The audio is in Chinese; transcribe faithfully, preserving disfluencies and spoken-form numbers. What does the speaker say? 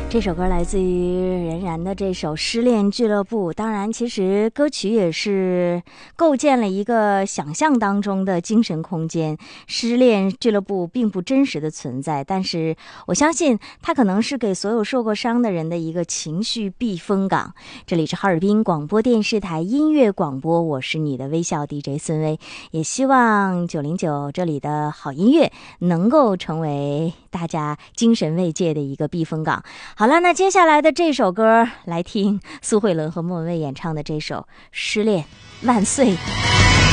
这首歌来自于任然的这首《失恋俱乐部》，当然其实歌曲也是构建了一个想象当中的精神空间。失恋俱乐部并不真实的存在，但是我相信它可能是给所有受过伤的人的一个情绪避风港。这里是哈尔滨广播电视台音乐广播，我是你的微笑 D J 孙薇，也希望九零九这里的好音乐能够成为大家精神慰藉的一个避风港。好了，那接下来的这首歌来听苏慧伦和莫文蔚演唱的这首《失恋万岁》。